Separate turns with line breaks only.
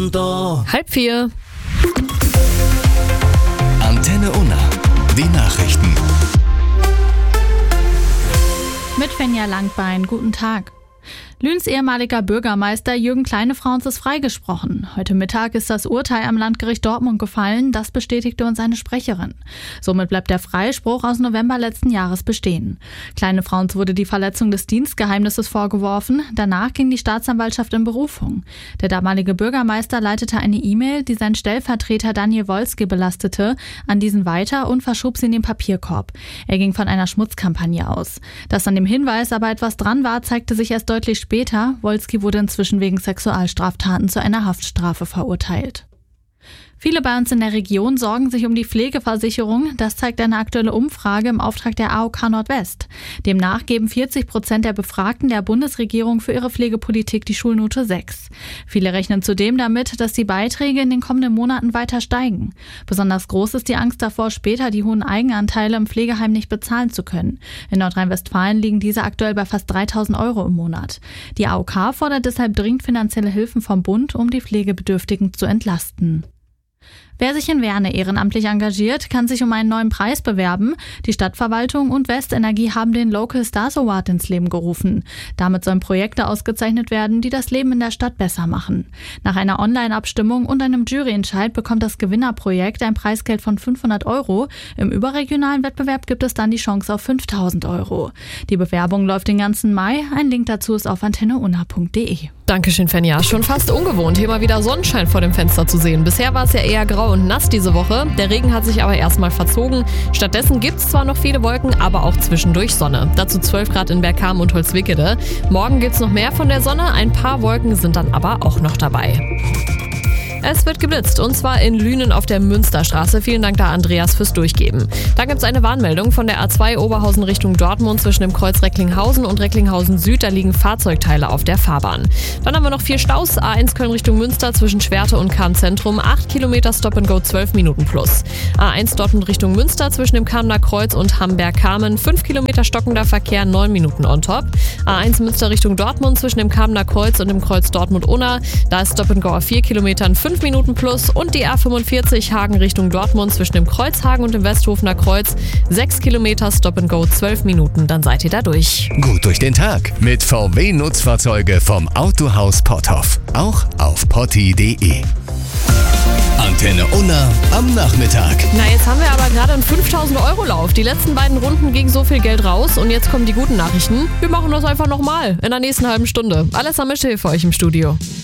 3:30.
Antenne Unna. Die Nachrichten.
Mit Fenja Langbein, guten Tag. Lüns ehemaliger Bürgermeister Jürgen Kleinefrauns ist freigesprochen. Heute Mittag ist das Urteil am Landgericht Dortmund gefallen, das bestätigte uns eine Sprecherin. Somit bleibt der Freispruch aus November letzten Jahres bestehen. Kleinefrauns wurde die Verletzung des Dienstgeheimnisses vorgeworfen, danach ging die Staatsanwaltschaft in Berufung. Der damalige Bürgermeister leitete eine E-Mail, die sein Stellvertreter Daniel Wolski belastete, an diesen weiter und verschob sie in den Papierkorb. Er ging von einer Schmutzkampagne aus. Dass an dem Hinweis aber etwas dran war, zeigte sich erst deutlich später. Wolski wurde inzwischen wegen Sexualstraftaten zu einer Haftstrafe verurteilt. Viele bei uns in der Region sorgen sich um die Pflegeversicherung. Das zeigt eine aktuelle Umfrage im Auftrag der AOK Nordwest. Demnach geben 40% der Befragten der Bundesregierung für ihre Pflegepolitik die Schulnote 6. Viele rechnen zudem damit, dass die Beiträge in den kommenden Monaten weiter steigen. Besonders groß ist die Angst davor, später die hohen Eigenanteile im Pflegeheim nicht bezahlen zu können. In Nordrhein-Westfalen liegen diese aktuell bei fast 3.000 € im Monat. Die AOK fordert deshalb dringend finanzielle Hilfen vom Bund, um die Pflegebedürftigen zu entlasten. Wer sich in Werne ehrenamtlich engagiert, kann sich um einen neuen Preis bewerben. Die Stadtverwaltung und Westenergie haben den Local Stars Award ins Leben gerufen. Damit sollen Projekte ausgezeichnet werden, die das Leben in der Stadt besser machen. Nach einer Online-Abstimmung und einem Juryentscheid bekommt das Gewinnerprojekt ein Preisgeld von 500 €. Im überregionalen Wettbewerb gibt es dann die Chance auf 5.000 €. Die Bewerbung läuft den ganzen Mai. Ein Link dazu ist auf antenneunna.de.
Dankeschön, Fenja. Schon fast ungewohnt, hier mal wieder Sonnenschein vor dem Fenster zu sehen. Bisher war es ja eher grau und nass diese Woche. Der Regen hat sich aber erstmal verzogen. Stattdessen gibt es zwar noch viele Wolken, aber auch zwischendurch Sonne. Dazu 12 Grad in Bergkamen und Holzwickede. Morgen gibt es noch mehr von der Sonne. Ein paar Wolken sind dann aber auch noch dabei. Es wird geblitzt, und zwar in Lünen auf der Münsterstraße. Vielen Dank da, Andreas, fürs Durchgeben. Dann gibt es eine Warnmeldung von der A2 Oberhausen Richtung Dortmund zwischen dem Kreuz Recklinghausen und Recklinghausen Süd. Da liegen Fahrzeugteile auf der Fahrbahn. Dann haben wir noch 4 Staus. A1 Köln Richtung Münster zwischen Schwerte und Kahn-Zentrum. 8 Kilometer Stop-and-Go, 12 Minuten plus. A1 Dortmund Richtung Münster zwischen dem Kamener Kreuz und Hamberg-Kamen. 5 Kilometer stockender Verkehr, 9 Minuten on top. A1 Münster Richtung Dortmund zwischen dem Kamener Kreuz und dem Kreuz Dortmund-Unna. Da ist Stop-and-Go auf 4 Kilometern, 5 Minuten plus, und die A45 Hagen Richtung Dortmund zwischen dem Kreuzhagen und dem Westhofener Kreuz 6 Kilometer Stop and Go, 12 Minuten, dann seid ihr da durch.
Gut durch den Tag mit VW Nutzfahrzeuge vom Autohaus Potthoff. Auch auf potti.de. Antenne Unna am Nachmittag.
Na, jetzt haben wir aber gerade einen 5.000 € Lauf. Die letzten beiden Runden ging so viel Geld raus, und jetzt kommen die guten Nachrichten. Wir machen das einfach nochmal in der nächsten halben Stunde. Alessa Mischel für euch im Studio.